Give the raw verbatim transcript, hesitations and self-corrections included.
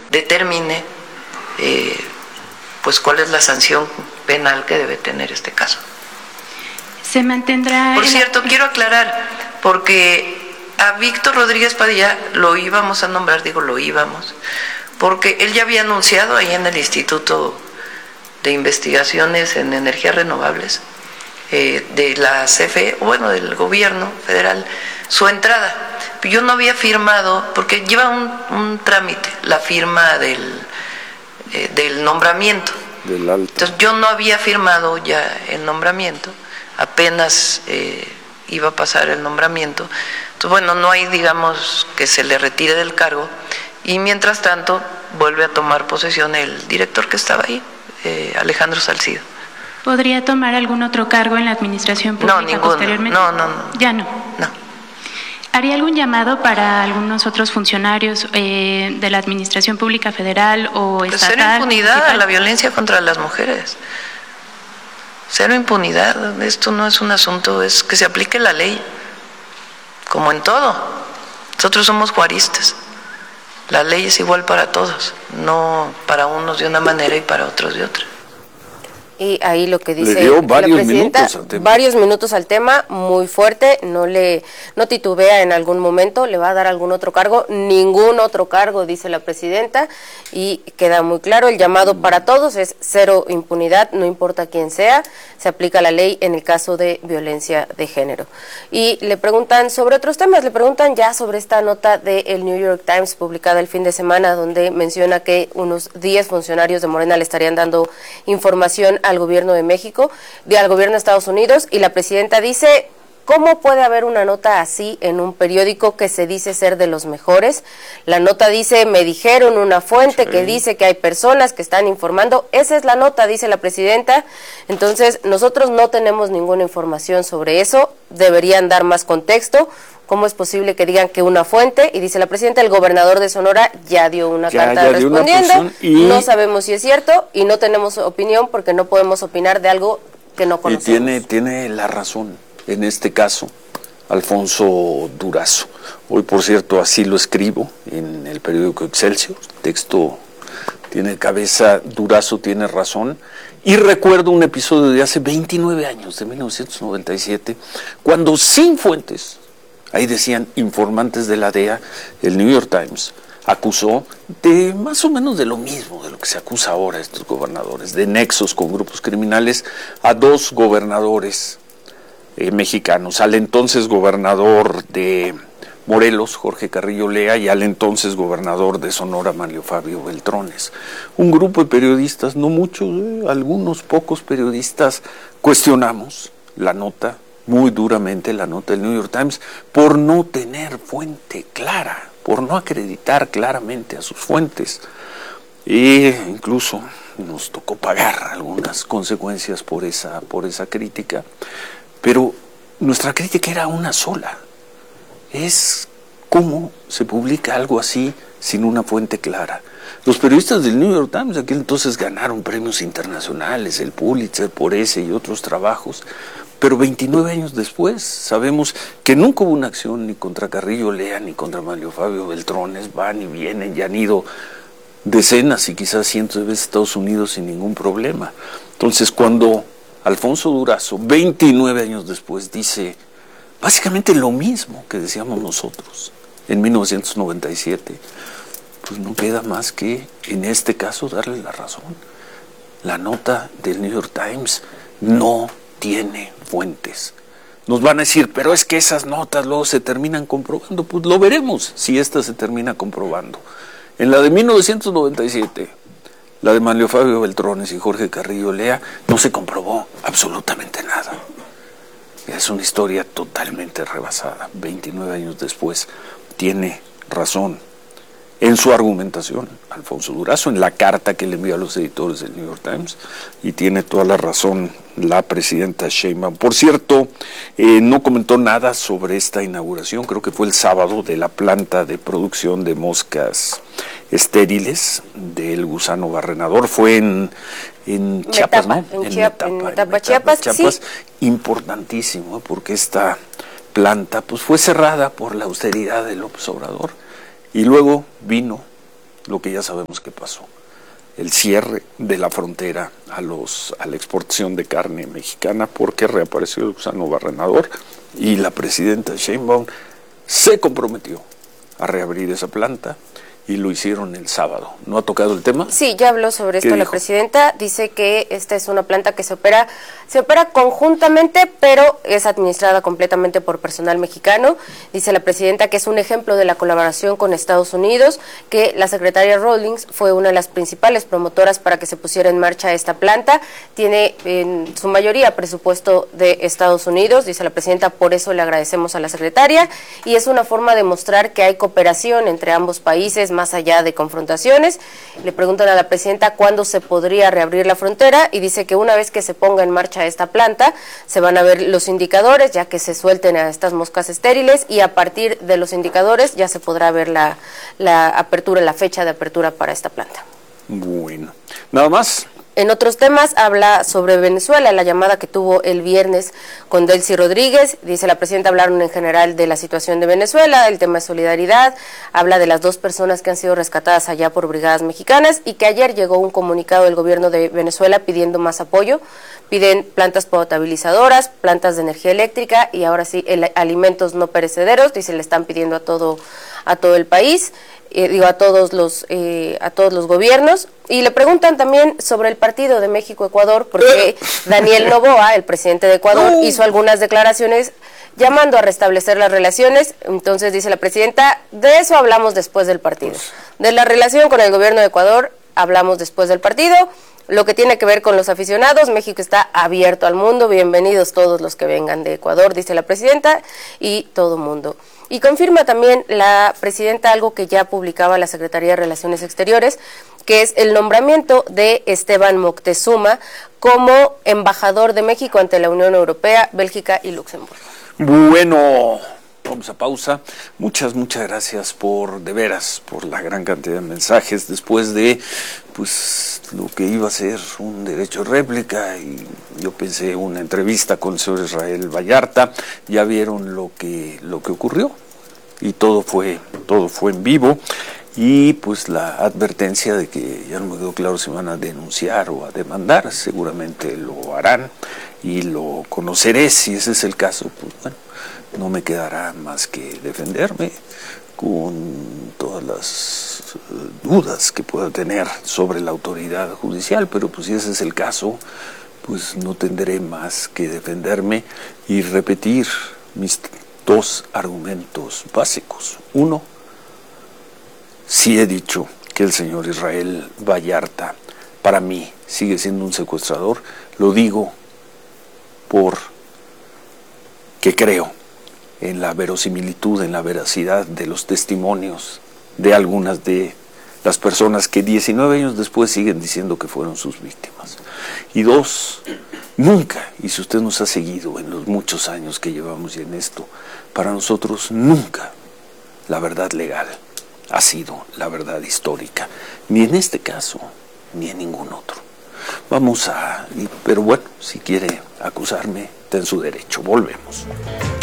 determine eh, pues cuál es la sanción penal que debe tener este caso. Se mantendrá... Por cierto, quiero aclarar, porque a Víctor Rodríguez Padilla lo íbamos a nombrar, digo lo íbamos, porque él ya había anunciado ahí en el Instituto de Investigaciones en Energías Renovables eh, de la C F E, bueno, del gobierno federal, su entrada. Yo no había firmado, porque lleva un, un trámite, la firma del, eh, del nombramiento. Del alto. Entonces yo no había firmado ya el nombramiento, apenas eh, iba a pasar el nombramiento. Entonces, bueno, no hay, digamos, que se le retire del cargo, y mientras tanto vuelve a tomar posesión el director que estaba ahí, eh, Alejandro Salcido. ¿Podría tomar algún otro cargo en la administración pública no, ninguno. posteriormente? No, no, no. Ya no. No. ¿Haría algún llamado para algunos otros funcionarios eh, de la administración pública federal o pues estatal? Cero impunidad municipal? a la violencia contra las mujeres. Cero impunidad. Esto no es un asunto, es que se aplique la ley, como en todo. Nosotros somos juaristas. La ley es igual para todos, no para unos de una manera y para otros de otra. Y ahí lo que dice le dio varios la presidenta, minutos al tema. varios minutos al tema, muy fuerte, no le no titubea en algún momento, le va a dar algún otro cargo, ningún otro cargo, dice la presidenta, y queda muy claro, el llamado para todos es cero impunidad, no importa quién sea, se aplica la ley en el caso de violencia de género. Y le preguntan sobre otros temas, le preguntan ya sobre esta nota del New York Times publicada el fin de semana, donde menciona que unos diez funcionarios de Morena le estarían dando información al gobierno de México, de al gobierno de Estados Unidos, y la presidenta dice, ¿cómo puede haber una nota así en un periódico que se dice ser de los mejores? La nota dice, me dijeron una fuente sí. que dice que hay personas que están informando, esa es la nota, dice la presidenta, entonces nosotros no tenemos ninguna información sobre eso, deberían dar más contexto. ¿Cómo es posible que digan que una fuente? Y dice la presidenta, el gobernador de Sonora ya dio una ya, carta ya respondiendo, una y... no sabemos si es cierto y no tenemos opinión porque no podemos opinar de algo que no conocemos. Y tiene, tiene la razón, en este caso, Alfonso Durazo. Hoy, por cierto, así lo escribo en el periódico Excelsior, texto tiene cabeza, Durazo tiene razón. Y recuerdo un episodio de hace veintinueve años, de mil novecientos noventa y siete, cuando sin fuentes, ahí decían informantes de la D E A, el New York Times acusó de más o menos de lo mismo, de lo que se acusa ahora a estos gobernadores, de nexos con grupos criminales, a dos gobernadores eh, mexicanos, al entonces gobernador de Morelos, Jorge Carrillo Lea, y al entonces gobernador de Sonora, Manlio Fabio Beltrones. Un grupo de periodistas, no muchos, eh, algunos pocos periodistas, cuestionamos la nota, muy duramente la nota del New York Times, por no tener fuente clara, por no acreditar claramente a sus fuentes. E incluso nos tocó pagar algunas consecuencias por esa, por esa crítica, pero nuestra crítica era una sola. Es cómo se publica algo así sin una fuente clara. Los periodistas del New York Times aquel entonces ganaron premios internacionales, el Pulitzer por ese y otros trabajos, pero veintinueve años después sabemos que nunca hubo una acción ni contra Carrillo Lea ni contra Manlio Fabio Beltrones, van y vienen, ya han ido decenas y quizás cientos de veces a Estados Unidos sin ningún problema. Entonces cuando Alfonso Durazo, veintinueve años después, dice básicamente lo mismo que decíamos nosotros en mil novecientos noventa y siete, pues no queda más que en este caso darle la razón. La nota del New York Times no tiene fuentes. Nos van a decir, pero es que esas notas luego se terminan comprobando. Pues lo veremos si esta se termina comprobando. En la de mil novecientos noventa y siete, la de Manlio Fabio Beltrones y Jorge Carrillo Lea, no se comprobó absolutamente nada. Es una historia totalmente rebasada. veintinueve años después, tiene razón en su argumentación Alfonso Durazo, en la carta que le envió a los editores del New York Times, y tiene toda la razón la presidenta Sheinbaum. Por cierto, eh, no comentó nada sobre esta inauguración, creo que fue el sábado, de la planta de producción de moscas estériles del gusano barrenador. Fue en, en Chiapas, ¿no? En, en Chiapas, en Metapa, Chiapas, Chiapas, sí. Importantísimo, porque esta planta pues fue cerrada por la austeridad de López Obrador. Y luego vino lo que ya sabemos que pasó. El cierre de la frontera a los a la exportación de carne mexicana, porque reapareció el gusano barrenador y la presidenta Sheinbaum se comprometió a reabrir esa planta y lo hicieron el sábado. ¿No ha tocado el tema? Sí, ya habló sobre esto la dijo? presidenta. Dice que esta es una planta que se opera, se opera conjuntamente, pero es administrada completamente por personal mexicano. Dice la presidenta que es un ejemplo de la colaboración con Estados Unidos, que la secretaria Rawlings fue una de las principales promotoras para que se pusiera en marcha esta planta. Tiene en su mayoría presupuesto de Estados Unidos, dice la presidenta, por eso le agradecemos a la secretaria, y es una forma de mostrar que hay cooperación entre ambos países, más allá de confrontaciones. Le preguntan a la presidenta cuándo se podría reabrir la frontera y dice que una vez que se ponga en marcha esta planta se van a ver los indicadores, ya que se suelten a estas moscas estériles, y a partir de los indicadores ya se podrá ver la, la apertura, la fecha de apertura para esta planta. Bueno, nada más. En otros temas, habla sobre Venezuela, la llamada que tuvo el viernes con Delcy Rodríguez. Dice la presidenta, hablaron en general de la situación de Venezuela, el tema de solidaridad, habla de las dos personas que han sido rescatadas allá por brigadas mexicanas, y que ayer llegó un comunicado del gobierno de Venezuela pidiendo más apoyo. Piden plantas potabilizadoras, plantas de energía eléctrica y ahora sí el, alimentos no perecederos. Dice, le están pidiendo a todo, a todo el país. Eh, digo a todos los eh, a todos los gobiernos, y le preguntan también sobre el partido de México-Ecuador, porque Daniel Noboa, el presidente de Ecuador, hizo algunas declaraciones llamando a restablecer las relaciones. Entonces dice la presidenta, de eso hablamos después del partido, de la relación con el gobierno de Ecuador hablamos después del partido. Lo que tiene que ver con los aficionados, México está abierto al mundo, bienvenidos todos los que vengan de Ecuador, dice la presidenta, y todo mundo. Y confirma también la presidenta algo que ya publicaba la Secretaría de Relaciones Exteriores, que es el nombramiento de Esteban Moctezuma como embajador de México ante la Unión Europea, Bélgica y Luxemburgo. Bueno, vamos a pausa. Muchas, muchas gracias por, de veras, por la gran cantidad de mensajes después de, pues, lo que iba a ser un derecho de réplica, y yo pensé una entrevista con el señor Israel Vallarta. Ya vieron lo que, lo que ocurrió, y todo fue, todo fue en vivo. Y pues la advertencia de que ya no me quedó claro si van a denunciar o a demandar, seguramente lo harán y lo conoceré. Si ese es el caso, pues bueno, no me quedará más que defenderme con todas las dudas que pueda tener sobre la autoridad judicial, pero pues si ese es el caso, pues no tendré más que defenderme y repetir mis dos argumentos básicos. Uno, sí he dicho que el señor Israel Vallarta para mí sigue siendo un secuestrador. Lo digo por que creo en la verosimilitud, en la veracidad de los testimonios de algunas de las personas que diecinueve años después siguen diciendo que fueron sus víctimas. Y dos, nunca, y si usted nos ha seguido en los muchos años que llevamos ya en esto, para nosotros nunca la verdad legal ha sido la verdad histórica, ni en este caso, ni en ningún otro. Vamos a, pero bueno, si quiere acusarme, está en su derecho. Volvemos.